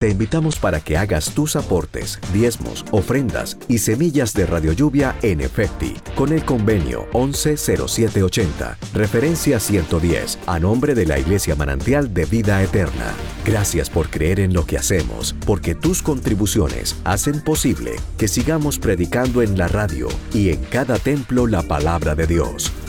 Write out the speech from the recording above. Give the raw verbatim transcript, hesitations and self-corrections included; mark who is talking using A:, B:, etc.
A: te invitamos para que hagas tus aportes, diezmos, ofrendas y semillas de Radio Lluvia en Efecti, con el convenio once cero siete ochenta, referencia ciento diez, a nombre de la Iglesia Manantial de Vida Eterna. Gracias por creer en lo que hacemos, porque tus contribuciones hacen posible que sigamos predicando en la radio y en cada templo la palabra de Dios.